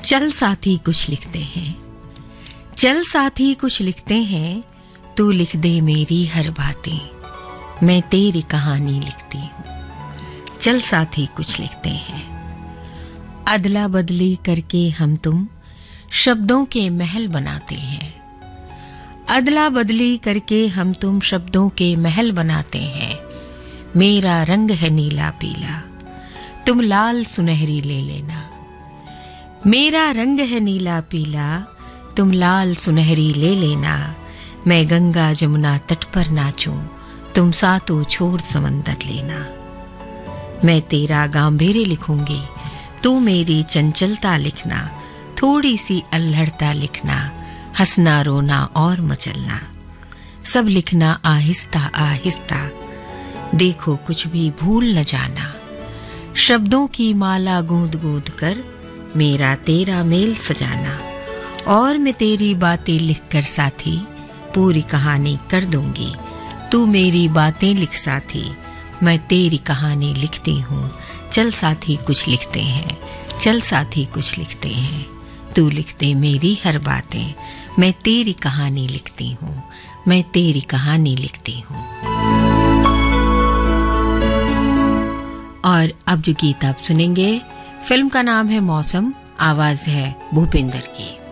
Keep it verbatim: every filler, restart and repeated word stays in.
चल साथी कुछ लिखते हैं, चल साथी कुछ लिखते हैं, तू लिख दे मेरी हर बातें, मैं तेरी कहानी लिखती हूँ। चल साथी कुछ लिखते हैं। अदला बदली करके हम तुम शब्दों के महल बनाते हैं, अदला बदली करके हम तुम शब्दों के महल बनाते हैं। मेरा रंग है नीला पीला, तुम लाल सुनहरी ले लेना। मेरा रंग है नीला पीला, तुम लाल सुनहरी ले लेना। मैं गंगा जमुना तट पर नाचूं, तुम सातों छोर समंदर लेना। मैं तेरा गांभीर्य लिखूंगी, तू मेरी चंचलता लिखना। थोड़ी सी अल्हड़ता लिखना, हंसना रोना और मचलना। सब लिखना आहिस्ता आहिस्ता, देखो कुछ भी भूल न जाना। शब्दों की माला गूंद गूंद कर मेरा तेरा मेल सजाना। और मैं तेरी बातें लिखकर साथी पूरी कहानी कर दूंगी। तू मेरी बातें लिख साथी, मैं तेरी कहानी लिखती हूँ। चल साथी कुछ लिखते हैं, चल साथी कुछ लिखते हैं, तू लिख दे मेरी हर बातें, मैं तेरी कहानी लिखती हूँ, मैं तेरी कहानी लिखती हूँ। और अब जो गीत आप सुनेंगे, फिल्म का नाम है मौसम, आवाज है भूपेंद्र की।